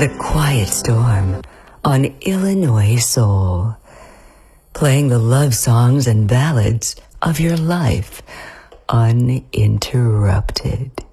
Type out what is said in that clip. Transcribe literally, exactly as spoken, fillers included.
The Quiet Storm on Illinois Soul, playing the love songs and ballads of your life uninterrupted.